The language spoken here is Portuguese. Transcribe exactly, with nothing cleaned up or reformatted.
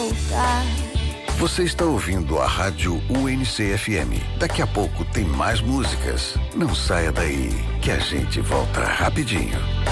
voltar. Você está ouvindo a Rádio U N C F M. Daqui a pouco tem mais músicas. Não saia daí, que a gente volta rapidinho.